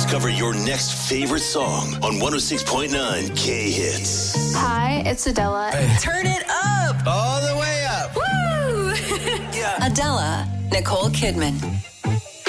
Discover your next favorite song on 106.9 K-Hits. Hi, it's Adela. Hey. Turn it up! All the way up! Woo! Yeah. Adela, Nicole Kidman.